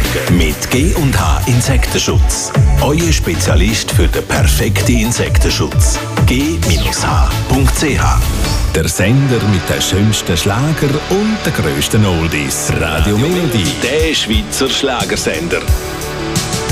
Mit G&H Insektenschutz. Euer Spezialist für den perfekten Insektenschutz. G-H.ch. Der Sender mit den schönsten Schlager und den grössten Oldies. Radio Melodie. Der Schweizer Schlagersender.